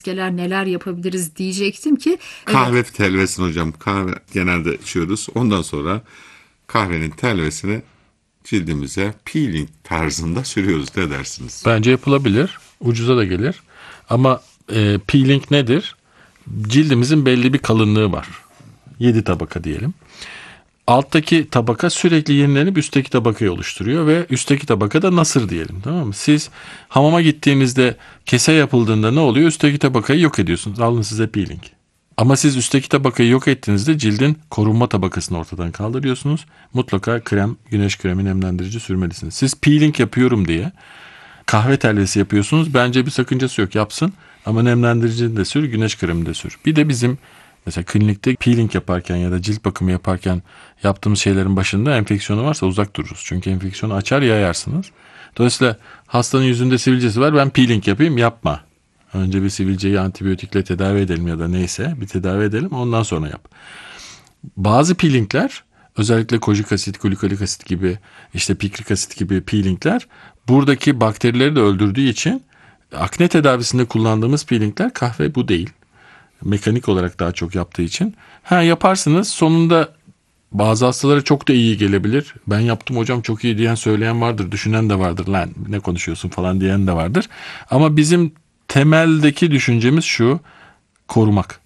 maskeler neler yapabiliriz diyecektim ki. Kahve telvesini hocam. Kahve genelde içiyoruz. Ondan sonra kahvenin telvesini cildimize peeling tarzında sürüyoruz. Ne dersiniz? Bence yapılabilir. Ucuza da gelir. Ama peeling nedir? Cildimizin belli bir kalınlığı var. 7 tabaka diyelim. Alttaki tabaka sürekli yenilenip üstteki tabakayı oluşturuyor ve üstteki tabaka da nasır diyelim, tamam mı? Siz hamama gittiğinizde kese yapıldığında ne oluyor? Üstteki tabakayı yok ediyorsunuz. Alın size peeling. Ama siz üstteki tabakayı yok ettiğinizde cildin korunma tabakasını ortadan kaldırıyorsunuz. Mutlaka krem, güneş kremi, nemlendirici sürmelisiniz. Siz peeling yapıyorum diye kahve telvesi yapıyorsunuz. Bence bir sakıncası yok, yapsın. Ama nemlendiricini de sür, güneş kremini de sür. Bir de bizim mesela klinikte peeling yaparken ya da cilt bakımı yaparken yaptığımız şeylerin başında enfeksiyonu varsa uzak dururuz. Çünkü enfeksiyonu açar, yayarsınız. Dolayısıyla hastanın yüzünde sivilcesi var, ben peeling yapayım, yapma. Önce bir sivilceyi antibiyotikle tedavi edelim ya da neyse bir tedavi edelim, ondan sonra yap. Bazı peelingler, özellikle kojik asit, glikolik asit gibi, işte pikrik asit gibi peelingler buradaki bakterileri de öldürdüğü için akne tedavisinde kullandığımız peelingler kahve bu değil. Mekanik olarak daha çok yaptığı için. Yaparsınız, sonunda bazı hastalara çok da iyi gelebilir. Ben yaptım hocam çok iyi diyen söyleyen vardır, düşünen de vardır. Lan ne konuşuyorsun falan diyen de vardır. Ama bizim temeldeki düşüncemiz şu: korumak.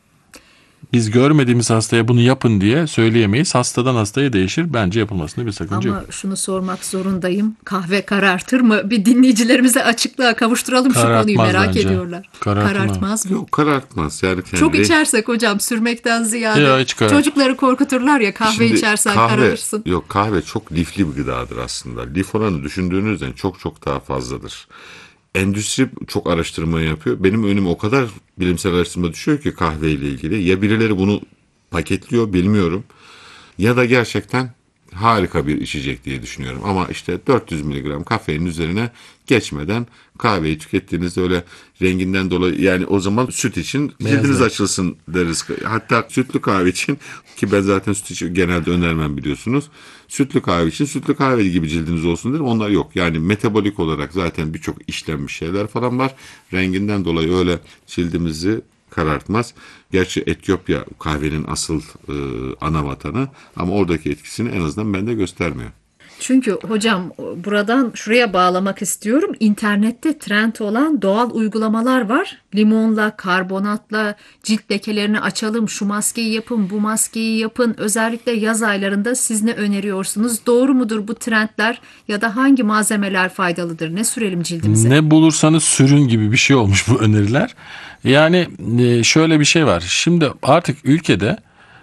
Biz görmediğimiz hastaya bunu yapın diye söyleyemeyiz. Hastadan hastaya değişir. Bence yapılmasında bir sakınca yok. Ama şunu sormak zorundayım. Kahve karartır mı? Bir dinleyicilerimize açıklığa kavuşturalım şu konuyu, merak bence. ediyorlar. Karartmaz mı? Yok, karartmaz. Yani Çok içersek hocam, sürmekten ziyade Ya, hiç çocukları korkuturlar ya, kahve Şimdi içersen kararırsın. Yok, kahve çok lifli bir gıdadır aslında. Lif oranı düşündüğünüzden çok çok daha fazladır. Endüstri çok araştırma yapıyor. Benim önüme o kadar bilimsel araştırma düşüyor ki kahve ile ilgili. Ya birileri bunu paketliyor, bilmiyorum. Ya da gerçekten harika bir içecek diye düşünüyorum. Ama işte 400 miligram kafein üzerine geçmeden kahveyi tükettiğinizde öyle renginden dolayı, yani o zaman süt için cildiniz açılsın deriz. Hatta sütlü kahve için, ki ben zaten süt için genelde önermem biliyorsunuz. Sütlü kahve için sütlü kahve gibi cildiniz olsun derim. Onlar yok. Yani metabolik olarak zaten birçok işlenmiş şeyler falan var. Renginden dolayı öyle cildimizi karartmaz. Gerçi Etiyopya kahvenin asıl ana vatanı, ama oradaki etkisini en azından bende göstermiyor. Çünkü hocam buradan şuraya bağlamak istiyorum. İnternette trend olan doğal uygulamalar var. Limonla, karbonatla cilt lekelerini açalım, şu maskeyi yapın, bu maskeyi yapın. Özellikle yaz aylarında siz ne öneriyorsunuz? Doğru mudur bu trendler ya da hangi malzemeler faydalıdır? Ne sürelim cildimize? Ne bulursanız sürün gibi bir şey olmuş bu öneriler. Yani şöyle bir şey var. Şimdi artık ülkede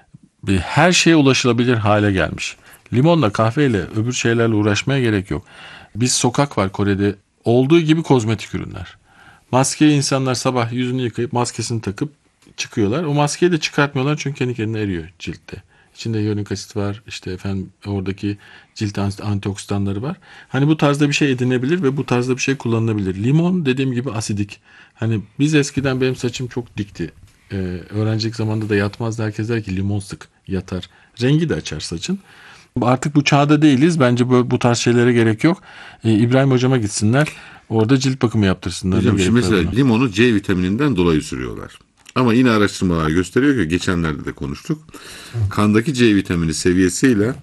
her şeye ulaşılabilir hale gelmiş. Limonla, kahveyle, öbür şeylerle uğraşmaya gerek yok. Bir sokak var Kore'de, olduğu gibi kozmetik ürünler. Maskeyi insanlar sabah yüzünü yıkayıp maskesini takıp çıkıyorlar. O maskeyi de çıkartmıyorlar çünkü kendi kendine eriyor ciltte. İçinde hyaluronik asit var, işte efendim oradaki cilt antioksidanları var. Hani bu tarzda bir şey edinebilir ve bu tarzda bir şey kullanılabilir. Limon dediğim gibi asidik. Hani biz eskiden, benim saçım çok dikti. Öğrencilik zamanında da yatmazdı. Herkes der ki limon sık, yatar. Rengi de açar saçın. Artık bu çağda değiliz. Bence bu tarz şeylere gerek yok. İbrahim hocama gitsinler. Orada cilt bakımı yaptırsınlar. Hocam şimdi mesela limonu C vitamininden dolayı sürüyorlar. Ama yine araştırmalar gösteriyor ki, geçenlerde de konuştuk. Kandaki C vitamini seviyesiyle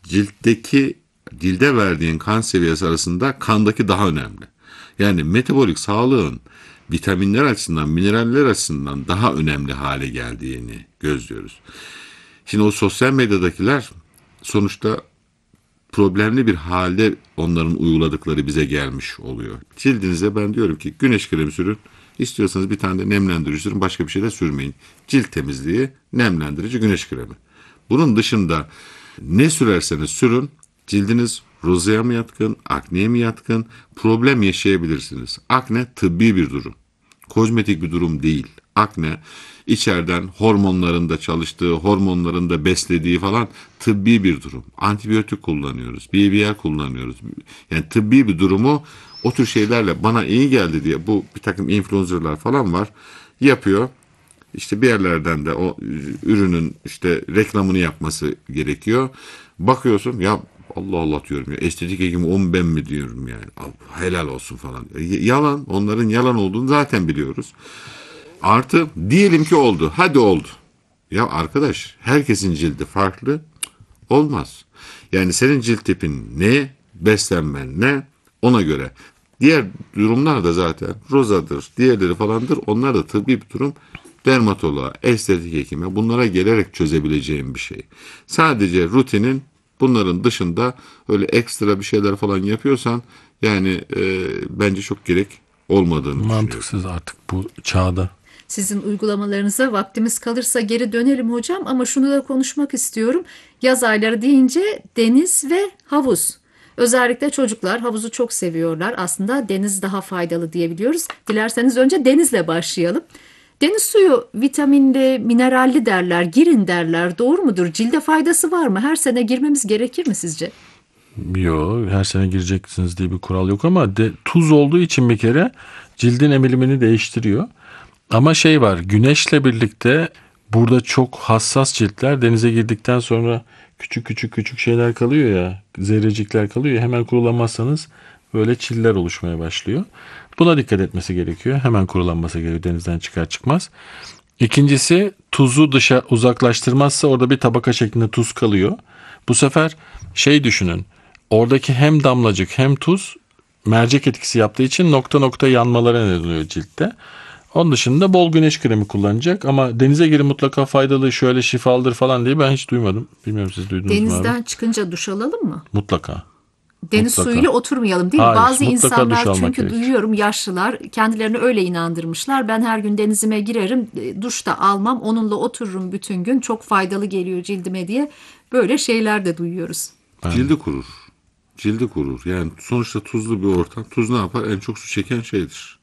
cilde verdiğin kan seviyesi arasında kandaki daha önemli. Yani metabolik sağlığın vitaminler açısından, mineraller açısından daha önemli hale geldiğini gözlüyoruz. Şimdi o sosyal medyadakiler sonuçta problemli bir halde onların uyguladıkları bize gelmiş oluyor. Cildinize ben diyorum ki güneş kremi sürün. İstiyorsanız bir tane de nemlendirici sürün. Başka bir şey de sürmeyin. Cilt temizliği, nemlendirici, güneş kremi. Bunun dışında ne sürerseniz sürün, cildiniz rozaya mı yatkın, akneye mi yatkın, problem yaşayabilirsiniz. Akne tıbbi bir durum. Kozmetik bir durum değil. Akne içeriden hormonların da çalıştığı, hormonların da beslediği falan tıbbi bir durum. Antibiyotik kullanıyoruz, BBL kullanıyoruz. Yani tıbbi bir durumu o tür şeylerle bana iyi geldi diye bu bir takım influencerlar falan var, yapıyor. İşte bir yerlerden de o ürünün işte reklamını yapması gerekiyor. Bakıyorsun ya, Allah Allah diyorum ya, estetik hekimi 10 ben mi diyorum yani, helal olsun falan. Yalan, onların yalan olduğunu zaten biliyoruz. Artı diyelim ki oldu. Hadi oldu. Ya arkadaş, herkesin cildi farklı. Olmaz. Yani senin cilt tipin ne, beslenmen ne, ona göre. Diğer durumlar da zaten rozadır, diğerleri falandır. Onlar da tıbbi bir durum. Dermatoloğa, estetik hekime bunlara gelerek çözebileceğim bir şey. Sadece rutinin bunların dışında öyle ekstra bir şeyler falan yapıyorsan yani bence çok gerek olmadığını düşünüyorum. Mantıksız artık bu çağda. Sizin uygulamalarınıza vaktimiz kalırsa geri dönelim hocam ama şunu da konuşmak istiyorum. Yaz ayları deyince deniz ve havuz. Özellikle çocuklar havuzu çok seviyorlar. Aslında deniz daha faydalı diyebiliyoruz. Dilerseniz önce denizle başlayalım. Deniz suyu vitaminli, mineralli derler, girin derler. Doğru mudur? Cilde faydası var mı? Her sene girmemiz gerekir mi sizce? Yok, her sene gireceksiniz diye bir kural yok ama tuz olduğu için bir kere cildin emilimini değiştiriyor. Ama şey var, güneşle birlikte burada çok hassas ciltler denize girdikten sonra küçük şeyler kalıyor ya, zerrecikler kalıyor ya, hemen kurulamazsanız böyle çiller oluşmaya başlıyor. Buna dikkat etmesi gerekiyor. Hemen kurulanması gerekiyor denizden çıkar çıkmaz. İkincisi, tuzu dışa uzaklaştırmazsa orada bir tabaka şeklinde tuz kalıyor. Bu sefer şey düşünün, oradaki hem damlacık hem tuz mercek etkisi yaptığı için nokta nokta yanmalara neden oluyor ciltte. Onun dışında bol güneş kremi kullanacak ama denize girin mutlaka faydalı, şöyle şifalıdır falan diye ben hiç duymadım. Bilmiyorum, siz duydunuz mu abi? Denizden çıkınca duş alalım mı? Mutlaka. Deniz Mutlaka. suyuyla oturmayalım değil mi? Hayır, Bazı mutlaka duş insanlar almak çünkü gerekir. duyuyorum yaşlılar kendilerini öyle inandırmışlar. Ben her gün denizime girerim, duş da almam, onunla otururum bütün gün. Çok faydalı geliyor cildime diye böyle şeyler de duyuyoruz. Cildi kurur. Cildi kurur. Yani sonuçta tuzlu bir ortam. Tuz ne yapar? En çok su çeken şeydir.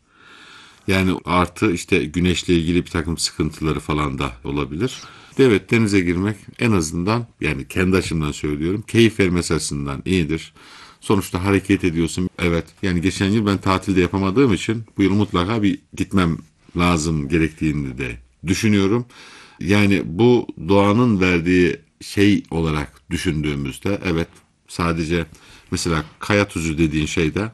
Yani artı işte güneşle ilgili bir takım sıkıntıları falan da olabilir. Evet, denize girmek en azından, yani kendi açımdan söylüyorum, keyif vermesi açısından iyidir. Sonuçta hareket ediyorsun. Evet, yani geçen yıl ben tatilde yapamadığım için bu yıl mutlaka bir gitmem lazım gerektiğini de düşünüyorum. Yani bu doğanın verdiği şey olarak düşündüğümüzde evet, sadece mesela kaya tuzu dediğin şeyde,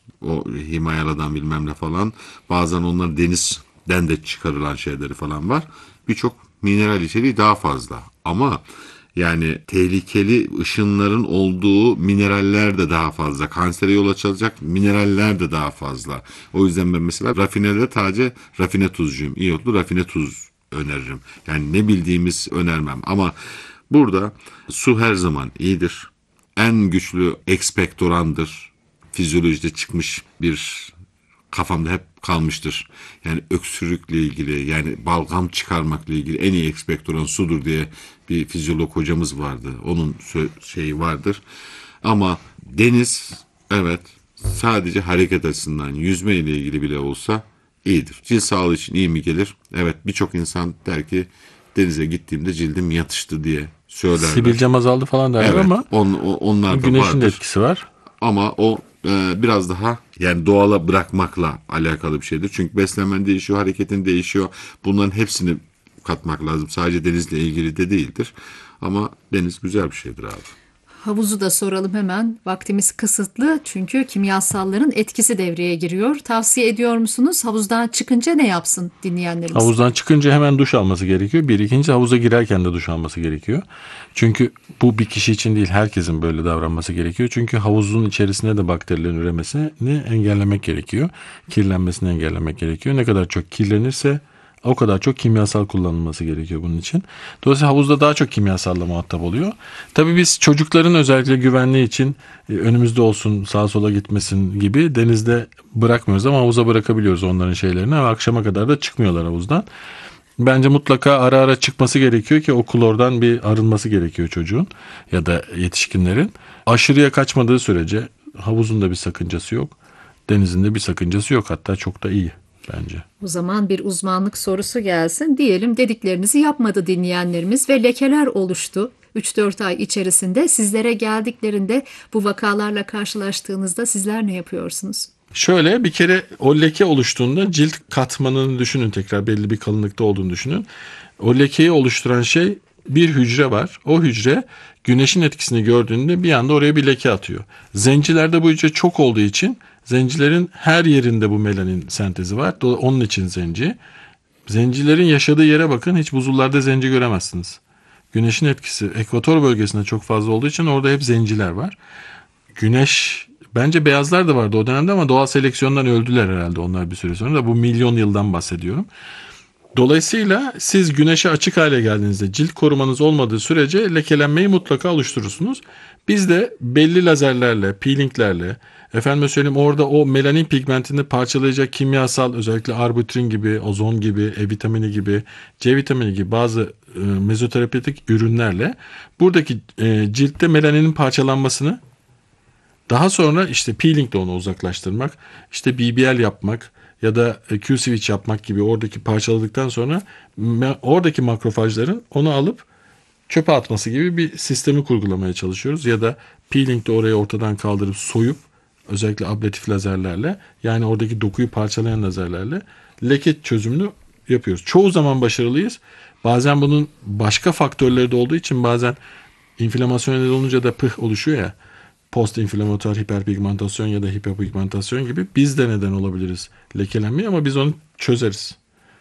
o Himalayadan bilmem ne falan, bazen onlar denizden de çıkarılan şeyleri falan var. Birçok mineral içeriği daha fazla. Ama yani tehlikeli ışınların olduğu mineraller de daha fazla. Kansere yol açacak mineraller de daha fazla. O yüzden ben mesela rafinede sadece rafine tuzcuyum. İyotlu rafine tuz öneririm. Yani ne bildiğimiz önermem. Ama burada su her zaman iyidir. En güçlü ekspektorandır. Fizyolojide çıkmış bir, kafamda hep kalmıştır. Yani öksürükle ilgili, yani balgam çıkarmakla ilgili en iyi ekspektoran sudur diye bir fizyolog hocamız vardı. Onun şeyi vardır. Ama deniz evet, sadece hareket açısından, yüzme ile ilgili bile olsa iyidir. Cilt sağlığı için iyi mi gelir? Evet, birçok insan der ki denize gittiğimde cildim yatıştı diye söylerler. Sivilcem azaldı falan derler Evet, ama onlar da güneşin de vardır. etkisi var. Ama o biraz daha yani doğala bırakmakla alakalı bir şeydir. Çünkü beslenmen değişiyor, hareketin değişiyor. Bunların hepsini katmak lazım. Sadece denizle ilgili de değildir. Ama deniz güzel bir şeydir abi. Havuzu da soralım hemen. Vaktimiz kısıtlı çünkü kimyasalların etkisi devreye giriyor. Tavsiye ediyor musunuz? Havuzdan çıkınca ne yapsın dinleyenlerimiz? Havuzdan çıkınca hemen duş alması gerekiyor. Bir, ikinci, havuza girerken de duş alması gerekiyor. Çünkü bu bir kişi için değil, herkesin böyle davranması gerekiyor. Çünkü havuzun içerisinde de bakterilerin üremesini engellemek gerekiyor. Kirlenmesini engellemek gerekiyor. Ne kadar çok kirlenirse o kadar çok kimyasal kullanılması gerekiyor bunun için. Dolayısıyla havuzda daha çok kimyasalla muhatap oluyor. Tabii biz çocukların özellikle güvenliği için önümüzde olsun, sağa sola gitmesin gibi denizde bırakmıyoruz ama havuza bırakabiliyoruz onların şeylerini. Ama akşama kadar da çıkmıyorlar havuzdan. Bence mutlaka ara ara çıkması gerekiyor ki o klordan bir arınması gerekiyor çocuğun ya da yetişkinlerin. Aşırıya kaçmadığı sürece havuzun da bir sakıncası yok. Denizin de bir sakıncası yok. Hatta çok da iyi bence. O zaman bir uzmanlık sorusu gelsin. Diyelim dediklerinizi yapmadı dinleyenlerimiz ve lekeler oluştu. 3-4 ay içerisinde sizlere geldiklerinde bu vakalarla karşılaştığınızda sizler ne yapıyorsunuz? Şöyle, bir kere o leke oluştuğunda cilt katmanını düşünün, tekrar belli bir kalınlıkta olduğunu düşünün. O lekeyi oluşturan şey, bir hücre var. O hücre güneşin etkisini gördüğünde bir anda oraya bir leke atıyor. Zencilerde bu hücre çok olduğu için zencilerin her yerinde bu melanin sentezi var. Onun için zenci. Zencilerin yaşadığı yere bakın, hiç buzullarda zenci göremezsiniz. Güneşin etkisi ekvator bölgesinde çok fazla olduğu için orada hep zenciler var. Güneş, bence beyazlar da vardı o dönemde ama doğal seleksiyondan öldüler herhalde onlar bir süre sonra da, bu milyon yıldan bahsediyorum. Dolayısıyla siz güneşe açık hale geldiğinizde cilt korumanız olmadığı sürece lekelenmeyi mutlaka oluşturursunuz. Biz de belli lazerlerle, peelinglerle, efendim söyleyeyim orada o melanin pigmentini parçalayacak kimyasal, özellikle arbutrin gibi, ozon gibi, E vitamini gibi, C vitamini gibi bazı mezoterapetik ürünlerle buradaki ciltte melaninin parçalanmasını, daha sonra işte peeling de onu uzaklaştırmak, işte BBL yapmak ya da Q-switch yapmak gibi oradaki parçaladıktan sonra oradaki makrofajların onu alıp çöpe atması gibi bir sistemi kurgulamaya çalışıyoruz. Ya da peeling de orayı ortadan kaldırıp soyup, özellikle ablatif lazerlerle, yani oradaki dokuyu parçalayan lazerlerle leke çözümünü yapıyoruz. Çoğu zaman başarılıyız. Bazen bunun başka faktörleri de olduğu için bazen inflamasyon neden olunca da pıh oluşuyor ya. Post inflamatuar hiperpigmentasyon ya da hiperpigmentasyon gibi, biz de neden olabiliriz lekelenmeye ama biz onu çözeriz.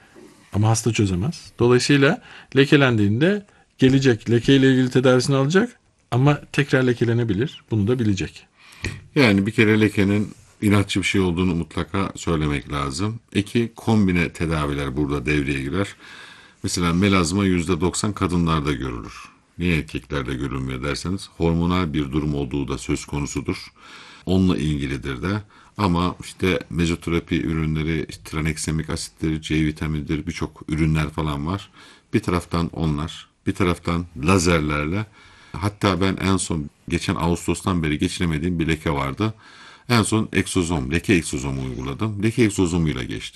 Ama hasta çözemez. Dolayısıyla lekelendiğinde gelecek, lekeyle ilgili tedavisini alacak ama tekrar lekelenebilir. Bunu da bilecek. Yani bir kere lekenin inatçı bir şey olduğunu mutlaka söylemek lazım. 2, kombine tedaviler burada devreye girer. Mesela melazma %90 kadınlarda görülür. Niye erkeklerde görülmüyor derseniz, hormonal bir durum olduğu da söz konusudur. Onunla ilgilidir de. Ama işte mezoterapi ürünleri, işte traneksemik asitleri, C vitaminidir, birçok ürünler falan var. Bir taraftan onlar, bir taraftan lazerlerle. Hatta ben en son geçen Ağustos'tan beri geçiremediğim bir leke vardı. En son leke egzozomu uyguladım. Leke egzozomuyla geçti.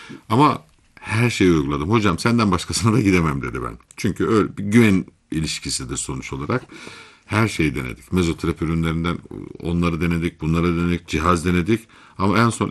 Ama her şeyi uyguladım. Hocam senden başkasına da gidemem dedi ben. Çünkü öyle bir güven ilişkisidir sonuç olarak. Her şeyi denedik. Mezoterapi ürünlerinden onları denedik, bunları denedik, cihaz denedik. Ama en son